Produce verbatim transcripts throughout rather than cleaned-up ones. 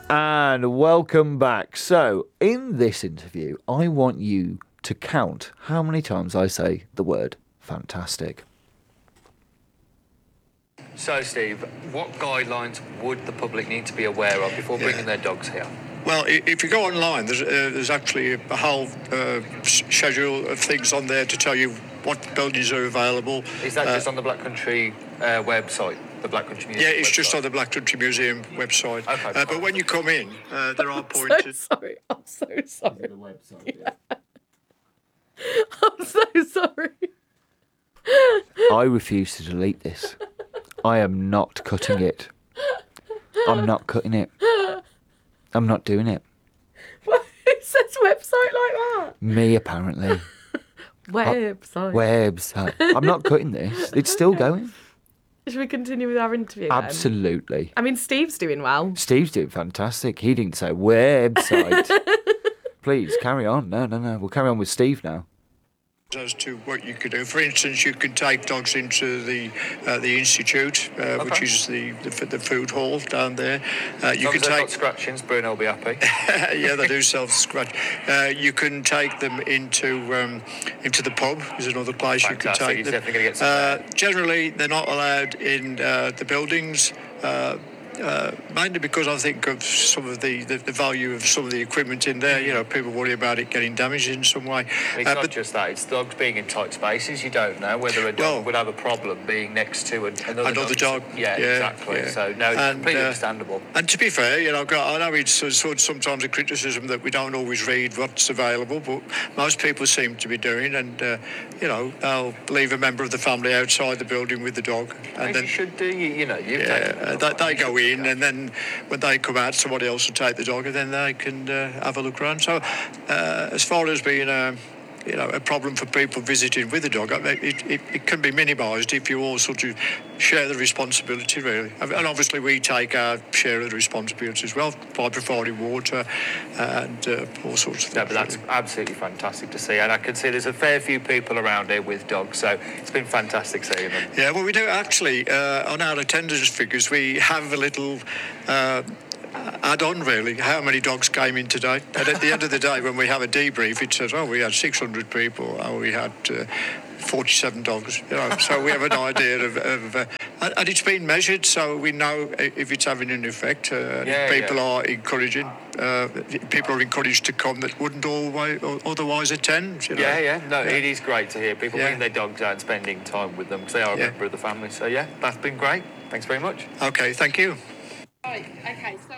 And welcome back. So, in this interview, I want you to count how many times I say the word fantastic. So, Steve, what guidelines would the public need to be aware of before bringing yeah. their dogs here? Well, if you go online, there's, uh, there's actually a whole uh, schedule of things on there to tell you what buildings are available. Is that uh, just on the Black Country uh, website? The Black Country Museum Yeah, it's website? just on the Black Country Museum website. Okay, uh, but when you come in, uh, there are I'm pointers. So sorry, I'm so sorry. The website, yeah. I'm so sorry. I refuse to delete this. I am not cutting it. I'm not cutting it. I'm not doing it. What? Who says website like that? Me, apparently. Website. Website. I'm not cutting this. It's still going. Should we continue with our interview then? Absolutely. I mean, Steve's doing well. Steve's doing fantastic. He didn't say website. Please, carry on. No, no, no. We'll carry on with Steve now. As to what you could do. For instance, you can take dogs into the uh, the institute, uh, okay. which is the, the the food hall down there. Uh, you can can take take scratchings. Bruno will be happy. Yeah, they do self scratch. Uh, you can take them into um, into the pub. Is another place Fantastic. you can take He's them. definitely going to get some. Uh, generally, they're not allowed in uh, the buildings. Uh, Uh, mainly because I think of some of the, the, the value of some of the equipment in there. You know, people worry about it getting damaged in some way. It's uh, not but, just that, it's dogs being in tight spaces. You don't know whether a dog well, would have a problem being next to an, another, another dog. Yeah, yeah exactly. Yeah. So, no, it's and, completely uh, understandable. And to be fair, you know, I know it's sort of sometimes a criticism that we don't always read what's available, but most people seem to be doing, and, uh, you know, they'll leave a member of the family outside the building with the dog. And As then, you should do, you, you know, you've yeah, taken uh, they, they go in, and then when they come out, somebody else will take the dog, and then they can uh, have a look around. So, uh, as far as being a, you know, a problem for people visiting with the dog, I mean, it, it, it can be minimised if you all sort of share the responsibility, really. And obviously, we take our share of the responsibility as well by providing water and uh, all sorts of things. No, but that's really absolutely fantastic to see, and I can see there's a fair few people around here with dogs, so it's been fantastic seeing them. Yeah, well, we do actually, uh, on our attendance figures, we have a little uh, add-on, really, how many dogs came in today. And at the end of the day, when we have a debrief, it says, oh, we had six hundred people, oh, we had uh, forty-seven dogs, you know, so we have an idea of, of uh, and, and it's been measured, so we know if it's having an effect. Uh, yeah, people yeah. are encouraging, uh, people are encouraged to come that wouldn't always, otherwise attend. You know? Yeah, yeah, no, yeah. It is great to hear people yeah. bringing their dogs out and spending time with them because they are a yeah. member of the family. So yeah, that's been great. Thanks very much. Okay, thank you. Right, okay, so...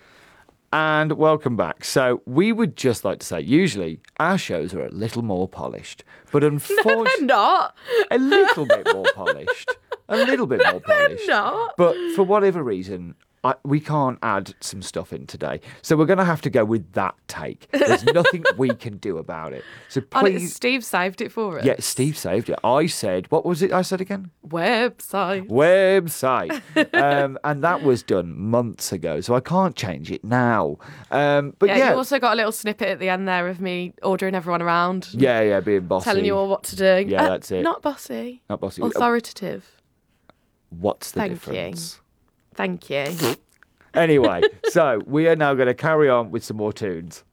And welcome back. So we would just like to say, usually our shows are a little more polished, but unfortunately, No, they're not. a little bit more polished, a little bit more polished. They're not. But for whatever reason, I, we can't add some stuff in today, so we're going to have to go with that take. There's nothing we can do about it. So And it- please, Steve saved it for us. yeah, Steve saved it. I said, what was it? I said again. Website. Website, um, and that was done months ago, so I can't change it now. Um, but Yeah, yeah, you also got a little snippet at the end there of me ordering everyone around. yeah, yeah, being bossy, Telling you all what to do. Yeah, Uh, that's it. Not bossy. not bossy. Authoritative. What's the Thank you. difference? Thank you. Anyway, so we are now going to carry on with some more tunes.